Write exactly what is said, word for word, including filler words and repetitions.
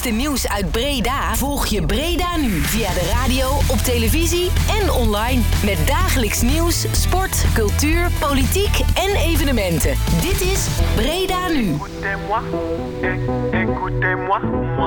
laatste nieuws uit Breda volg je Breda Nu via de radio, op televisie en online. Met dagelijks nieuws, sport, cultuur, politiek en evenementen. Dit is Breda Nu. Écoutez-moi, écoutez-moi.